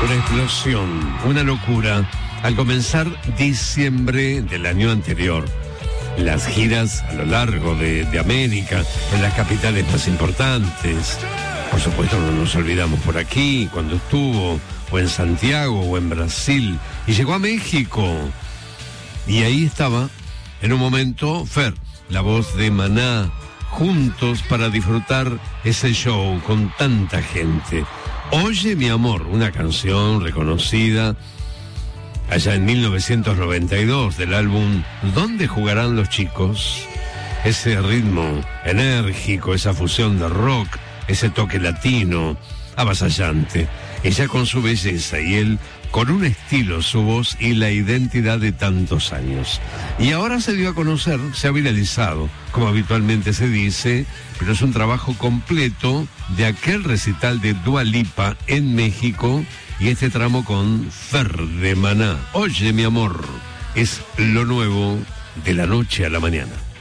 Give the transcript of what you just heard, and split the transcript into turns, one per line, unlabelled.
Una explosión, una locura, al comenzar diciembre del año anterior. Las giras a lo largo de América, en las capitales más importantes. Por supuesto no nos olvidamos por aquí, cuando estuvo, o en Santiago, o en Brasil, y llegó a México. Y ahí estaba, en un momento, Fer, la voz de Maná, juntos para disfrutar ese show con tanta gente. Oye mi amor, una canción reconocida allá en 1992 del álbum ¿Dónde jugarán los chicos? Ese ritmo enérgico, esa fusión de rock, ese toque latino, avasallante. Ella con su belleza y él con un estilo, su voz y la identidad de tantos años. Y ahora se dio a conocer, se ha viralizado, como habitualmente se dice, pero es un trabajo completo de aquel recital de Dua Lipa en México y este tramo con Fer de Maná. Oye, mi amor, es lo nuevo de la noche a la mañana.